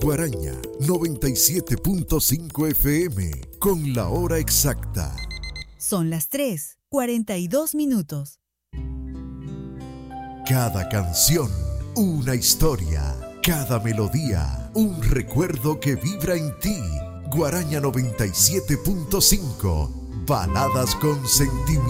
Guaraña 97.5 FM con la hora exacta. Son las 3:42. Cada canción, una historia. Cada melodía, un recuerdo que vibra en ti. Guaraña 97.5. Baladas con sentimiento.